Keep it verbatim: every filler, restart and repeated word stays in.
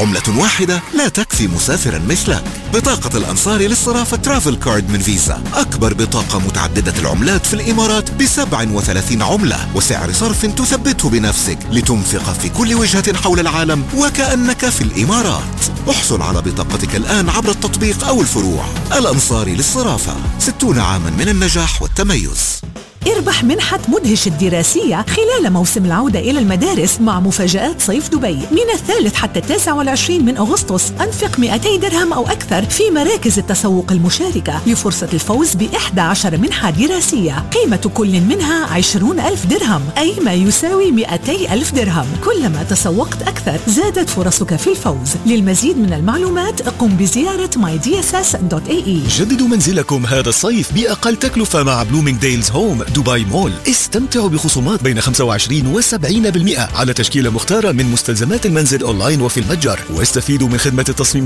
عملة واحدة لا تكفي مسافرا مثلك. بطاقة الأنصار للصرافة ترافل كارد من فيزا، أكبر بطاقة متعددة العملات في الإمارات بسبع وثلاثين عملة وسعر صرف تثبته بنفسك لتنفق في كل وجهة حول العالم وكأنك في الإمارات. احصل على بطاقتك الآن عبر التطبيق أو الفروع. الأنصاري للصرافة، ستون عاما من النجاح والتميز. اربح منحة مدهش الدراسية خلال موسم العودة إلى المدارس مع مفاجآت صيف دبي من الثالث حتى التاسع والعشرين من أغسطس. أنفق مئتي درهم أو أكثر في مراكز التسوق المشاركة لفرصة الفوز بإحدى عشر منحة دراسية قيمة كل منها عشرون ألف درهم، أي ما يساوي مئتي ألف درهم. كلما تسوقت أكثر زادت فرصك في الفوز. للمزيد من المعلومات قم بزيارة ماي دي إس إس دوت إيه إي. جددوا منزلكم هذا الصيف بأقل تكلفة مع بلومينغديلز هوم دبي مول. استمتعوا بخصومات بين خمسة وعشرين وسبعين بالمئة على تشكيلة مختارة من مستلزمات المنزل أونلاين وفي المتجر، واستفيدوا من خدمة التصميم